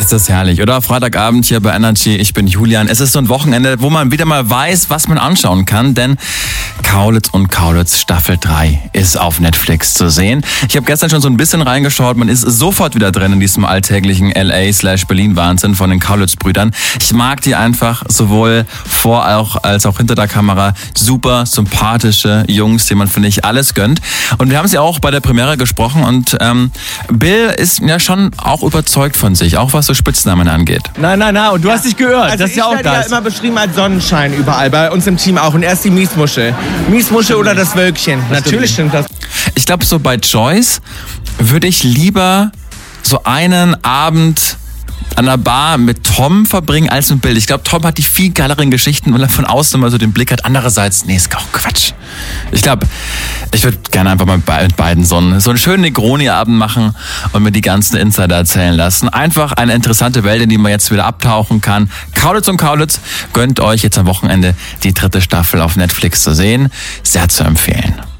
Es ist herrlich, oder? Freitagabend hier bei Energy. Ich bin Julian. Es ist so ein Wochenende, wo man wieder mal weiß, was man anschauen kann, denn Kaulitz und Kaulitz Staffel 3 ist auf Netflix zu sehen. Ich habe gestern schon so ein bisschen reingeschaut. Man ist sofort wieder drin in diesem alltäglichen LA/Berlin-Wahnsinn von den Kaulitz-Brüdern. Ich mag die einfach sowohl vor als auch hinter der Kamera. Super sympathische Jungs, denen man, finde ich, alles gönnt. Und wir haben sie auch bei der Premiere gesprochen und Bill ist ja schon auch überzeugt von sich, auch was so Spitznamen angeht. Nein, und du hast dich gehört. Also das ist ja auch ich werde ja das. immer beschrieben als Sonnenschein überall, bei uns im Team auch. Und er ist die Miesmuschel. Miesmuschel oder das Wölkchen. Natürlich stimmt das. Ich glaube, so bei Joyce würde ich lieber so einen Abend an der Bar mit Tom verbringen als mit Bill. Ich glaube, Tom hat die viel geileren Geschichten, weil er von außen immer so den Blick hat. Andererseits, nee, ist auch Quatsch. Ich glaube, ich würde gerne einfach mal mit beiden so einen schönen Negroni-Abend machen und mir die ganzen Insider erzählen lassen. Einfach eine interessante Welt, in die man jetzt wieder abtauchen kann. Kaulitz und Kaulitz gönnt euch jetzt am Wochenende die 3. Staffel auf Netflix zu sehen. Sehr zu empfehlen.